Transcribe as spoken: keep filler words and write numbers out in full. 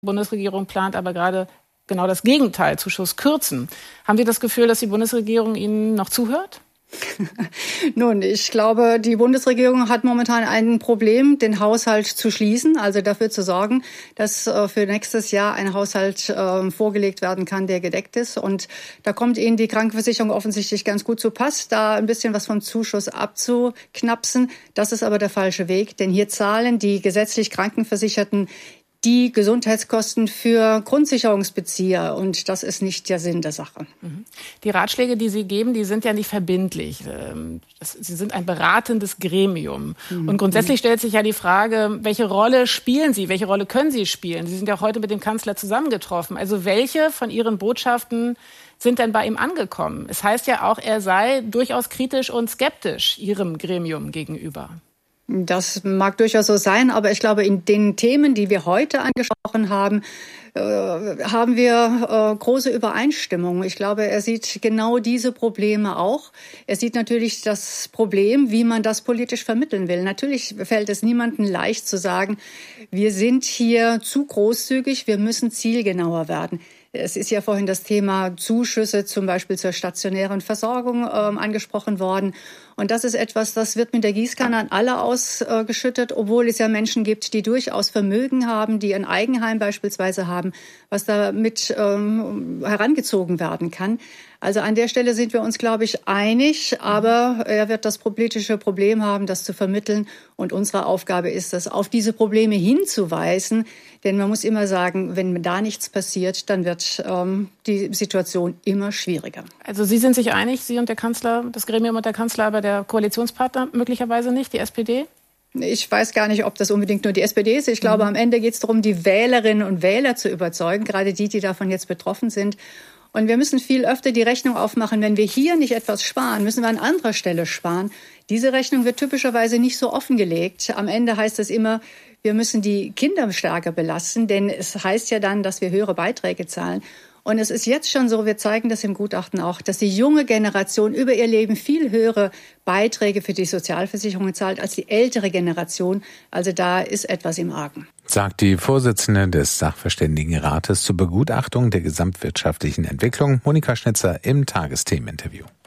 Die Bundesregierung plant aber gerade genau das Gegenteil, Zuschuss kürzen. Haben Sie das Gefühl, dass die Bundesregierung Ihnen noch zuhört? Nun, ich glaube, die Bundesregierung hat momentan ein Problem, den Haushalt zu schließen, also dafür zu sorgen, dass äh, für nächstes Jahr ein Haushalt äh, vorgelegt werden kann, der gedeckt ist. Und da kommt Ihnen die Krankenversicherung offensichtlich ganz gut zu Pass, da ein bisschen was vom Zuschuss abzuknapsen. Das ist aber der falsche Weg, denn hier zahlen die gesetzlich Krankenversicherten die Gesundheitskosten für Grundsicherungsbezieher. Und das ist nicht der Sinn der Sache. Die Ratschläge, die Sie geben, die sind ja nicht verbindlich. Sie sind ein beratendes Gremium. Mhm. Und grundsätzlich stellt sich ja die Frage, welche Rolle spielen Sie? Welche Rolle können Sie spielen? Sie sind ja heute mit dem Kanzler zusammengetroffen. Also welche von Ihren Botschaften sind denn bei ihm angekommen? Es heißt ja auch, er sei durchaus kritisch und skeptisch Ihrem Gremium gegenüber. Das mag durchaus so sein, aber ich glaube, in den Themen, die wir heute angesprochen haben, äh, haben wir äh, große Übereinstimmung. Ich glaube, er sieht genau diese Probleme auch. Er sieht natürlich das Problem, wie man das politisch vermitteln will. Natürlich fällt es niemandem leicht zu sagen, wir sind hier zu großzügig, wir müssen zielgenauer werden. Es ist ja vorhin das Thema Zuschüsse zum Beispiel zur stationären Versorgung ähm, angesprochen worden. Und das ist etwas, das wird mit der Gießkanne an alle ausgeschüttet, obwohl es ja Menschen gibt, die durchaus Vermögen haben, die ein Eigenheim beispielsweise haben, was damit ähm, herangezogen werden kann. Also an der Stelle sind wir uns, glaube ich, einig, aber er wird das politische Problem haben, das zu vermitteln. Und unsere Aufgabe ist es, auf diese Probleme hinzuweisen. Denn man muss immer sagen, wenn da nichts passiert, dann wird ähm, die Situation immer schwieriger. Also Sie sind sich einig, Sie und der Kanzler, das Gremium und der Kanzler, aber der Koalitionspartner möglicherweise nicht, die S P D? Ich weiß gar nicht, ob das unbedingt nur die S P D ist. Ich glaube, mhm. am Ende geht es darum, die Wählerinnen und Wähler zu überzeugen, gerade die, die davon jetzt betroffen sind. Und wir müssen viel öfter die Rechnung aufmachen. Wenn wir hier nicht etwas sparen, müssen wir an anderer Stelle sparen. Diese Rechnung wird typischerweise nicht so offengelegt. Am Ende heißt es immer, wir müssen die Kinder stärker belasten, denn es heißt ja dann, dass wir höhere Beiträge zahlen. Und es ist jetzt schon so, wir zeigen das im Gutachten auch, dass die junge Generation über ihr Leben viel höhere Beiträge für die Sozialversicherungen zahlt als die ältere Generation. Also da ist etwas im Argen. Sagt die Vorsitzende des Sachverständigenrates zur Begutachtung der gesamtwirtschaftlichen Entwicklung, Monika Schnitzer, im Tagesthemeninterview.